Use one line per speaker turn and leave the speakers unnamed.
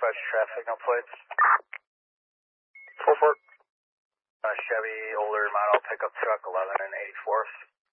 dispatch traffic, no plates.
4-4.
Chevy older model pickup truck, 11 and 84th.